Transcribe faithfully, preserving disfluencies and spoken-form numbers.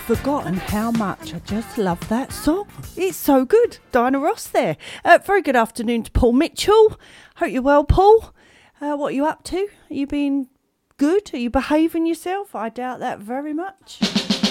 forgotten how much I just love that song. It's so good. Diana Ross there. Uh, very good afternoon to Paul Mitchell. Hope you're well, Paul. Uh, what are you up to? Are you being good? Are you behaving yourself? I doubt that very much.